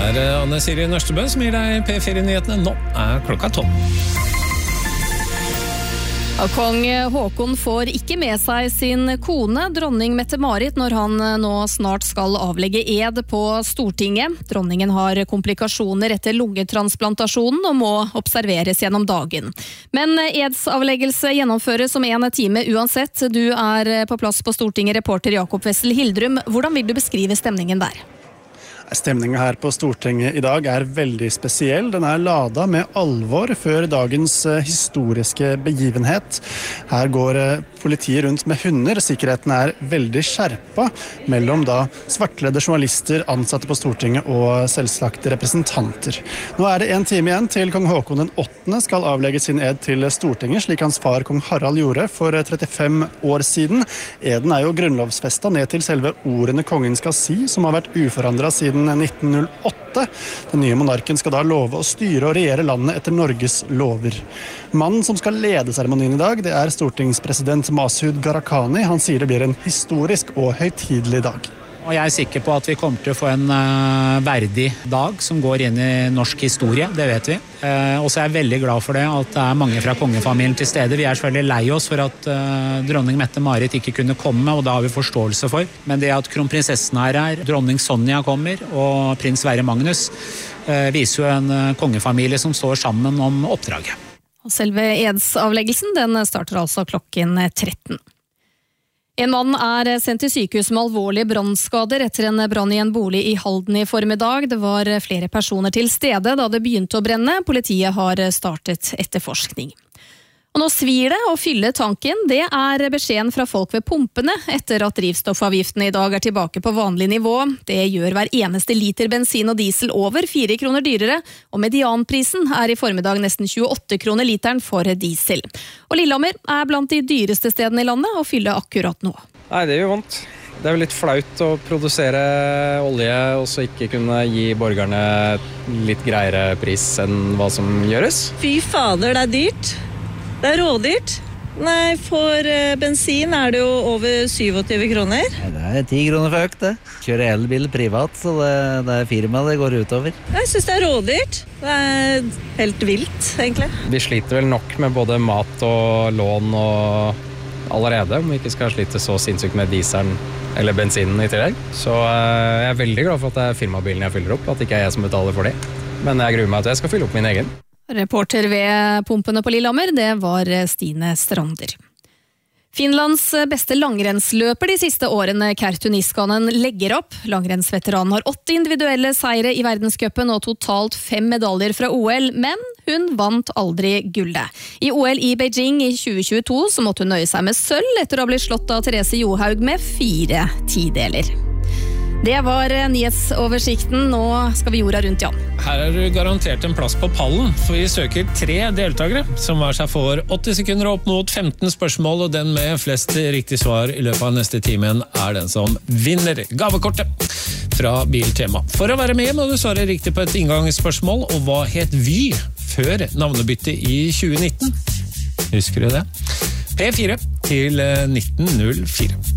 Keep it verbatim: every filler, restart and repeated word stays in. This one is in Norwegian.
Det er Anne Siri Nørstebø som gir deg P fire-nyhetene. Nå er klokka tolv. Kong Håkon får ikke med seg sin kone, dronning Mette-Marit, når han nå snart skal avlegge ed på Stortinget. Dronningen har komplikasjoner etter lungetransplantasjonen og må observeres gjennom dagen. Men edsavleggelse gjennomføres om en time uansett. Du er på plass på Stortinget, reporter Jakob Wessel Hildrum. Hvordan vil du beskrive stemningen der? Stemningen her på Stortinget i dag er veldig spesiell. Den er ladet med alvor før dagens historiske begivenhet. Her går politiet rundt med hunder. Sikkerheten er veldig skjerpet mellom da svartkledde journalister, ansatte på Stortinget og selvsagte representanter. Nå er det en time igjen til kong Håkon den åttende skal avlegge sin ed til Stortinget, slik hans far kong Harald gjorde for trettifem år siden. Eden er jo grunnlovsfestet ned til selve ordene kongen skal si, som har vært uforandret siden nitten null åtte. Den nye monarken skal da love å styre og regjere landet etter Norges lover. Mannen som skal lede seremonien i dag, det er stortingspresident Masud Gharahkhani. Han sier det blir en historisk og høytidelig dag. Og jeg er sikker på at vi kommer til å få en uh, verdig dag som går inn i norsk historie, det vet vi. Uh, og så er jeg veldig glad for det at det er mange fra kongefamilien til stede. Vi er selvfølgelig lei oss for at uh, dronning Mette-Marit ikke kunne komme, og da har vi forståelse for. Men det at kronprinsessen er her, dronning Sonja kommer, og prins Sverre Magnus, uh, viser jo en uh, kongefamilie som står sammen om oppdraget. Og selve edsavleggelsen, den starter altså klokken tretten. En mann er sendt til sykehus med alvorlige brannskader etter en brann i en bolig i Halden i formiddag. Det var flere personer til stede da det begynte å brenne. Politiet har startet etterforskning. Og nå svir det å fylle tanken. Det er beskjeden fra folk ved pumpene etter at drivstoffavgiften i dag er tilbake på vanlig nivå. Det gjør hver eneste liter bensin og diesel over fire kroner dyrere, og medianprisen er i formiddag nesten tjueåtte kroner literen for diesel. Og Lillehammer er blant de dyreste stedene i landet å fylle akkurat nå. Nei, det gjør vondt. Det er jo litt flaut å produsere olje og så ikke kunne gi borgerne litt greiere pris enn hva som gjøres. Fy fader, det er dyrt. Det er rådyrt. Nei, for bensin er det jo over syvogtyve kroner. Det er ti kroner for høyt, det. Kjører elbil privat, så det, det er firmaet det går utover. Jeg synes det er rådyrt. Det er helt vilt, egentlig. Vi sliter vel nok med både mat og lån og allerede, om vi ikke skal slite så sinnssykt med dieselen eller bensinen i tillegg. Så jeg er veldig glad for at det er firmabilen jeg fyller opp, at det ikke er jeg som betaler for det. Men jeg gruer meg til jeg skal fylle opp min egen. Reporter ved pumpene på Lillehammer, det var Stine Strander. Finlands beste langrennsløper de siste årene, Kerttu Niskanen, legger opp. Langrennsveteranen har åtte individuelle seire i verdenscupen og totalt fem medaljer fra O L, men hun vant aldri gullet. I O L i Beijing i tjue tjueto så måtte hun nøye seg med sølv etter å ha blitt slått av Therese Johaug med fire tideler. Det var nyhetsoversikten. Nå skal vi jorda rundt, Jan. Her er du garantert en plass på pallen, for vi søker tre deltakere som hver seg får åtti sekunder opp mot femten spørsmål, og den med flest riktig svar i løpet av neste timen er den som vinner gavekortet fra Biltema. For å være med må du svare riktig på et inngangsspørsmål, og hva het Vy før navnebyttet i tjue nitten? Husker du det? P fire til nitten null fire.